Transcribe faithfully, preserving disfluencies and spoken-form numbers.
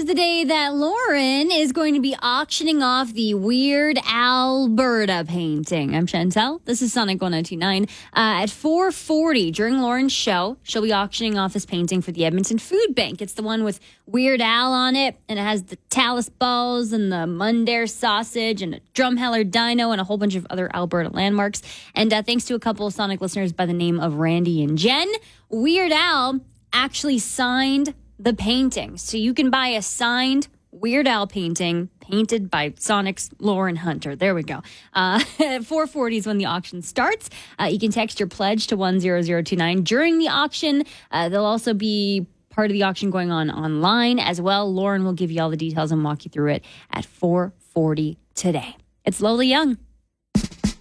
is the day that Lauren is going to be auctioning off the Weird Alberta painting. I'm Chantel. This is Sonic one oh two nine. Uh, at four forty during Lauren's show, she'll be auctioning off this painting for the Edmonton Food Bank. It's the one with Weird Al on it, and it has the Talus balls and the Mundare sausage and a Drumheller dino and a whole bunch of other Alberta landmarks. And uh, thanks to a couple of Sonic listeners by the name of Randy and Jen, Weird Al actually signed the painting. So you can buy a signed Weird Al painting painted by Sonic's Lauren Hunter. There we go. Uh, at four forty is when the auction starts. Uh, you can text your pledge to one zero zero two nine during the auction. Uh, there'll also be part of the auction going on online as well. Lauren will give you all the details and walk you through it at four forty today. It's Lola Young.